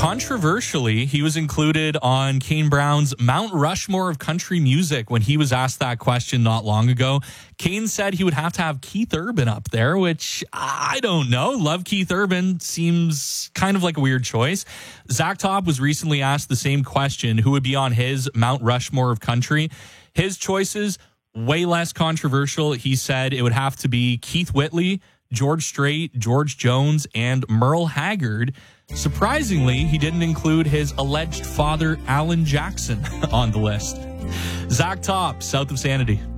Controversially, he was included on Kane Brown's Mount Rushmore of country music when he was asked that question not long ago. Kane said he would have to have Keith Urban up there, which I don't know. Love Keith Urban. Seems kind of like a weird choice. Zach Top was recently asked the same question, who would be on his Mount Rushmore of country. His choices, way less controversial. He said it would have to be Keith Whitley, George Strait, George Jones, and Merle Haggard. Surprisingly, he didn't include his alleged father, Alan Jackson, on the list. Zach Top, South of Sanity.